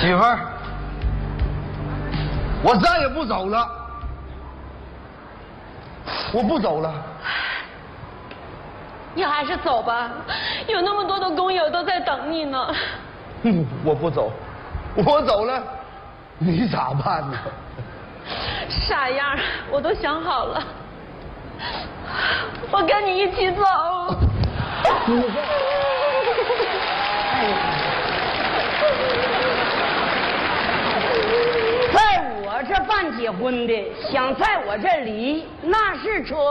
媳妇儿，我再也不走了，我不走了。 你还是走吧，有那么多的工友都在等你呢。 我不走，我走了，你咋办呢？ 傻样，我都想好了，我跟你一起走。 在我这办结婚的，想在我这离，那是扯。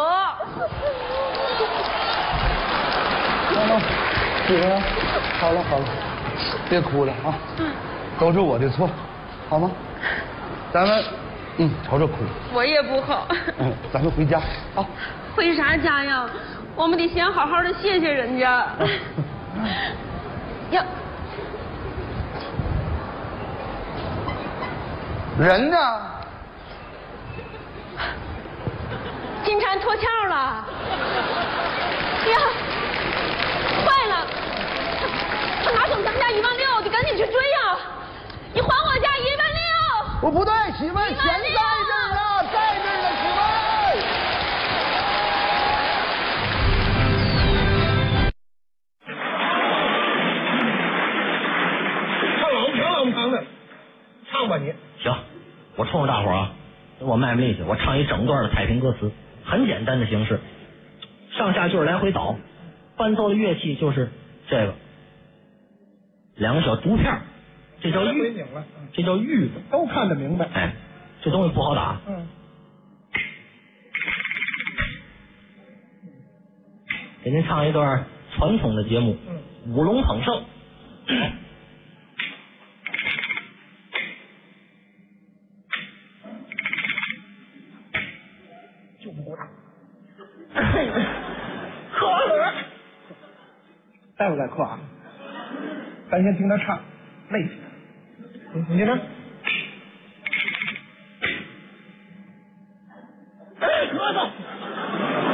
媳妇儿，好了好了，别哭了啊，都是我的错，好吗？咱们朝着哭。 我也不好。 咱们回家啊。 回啥家呀？我们得先好好的谢谢人家。呀， 人呢？ 金蝉脱壳了。呀，坏了！他拿走咱们家16000，得赶紧去追呀！你还我家16000！ 我不对，媳妇儿，钱在这儿了，在这儿了，媳妇儿。 老长的，唱吧你。 行，我冲着大伙儿啊，我卖力气，我唱一整段的太平歌词，很简单的形式，上下句来回倒，伴奏的乐器就是这个2个小竹片，这叫玉，这叫玉子， 都看得明白。 哎，这东西不好打。给您唱一段传统的节目，舞龙捧圣。 就不鼓掌。喝了。待会再喝啊。咱先听他唱，累死他。你这。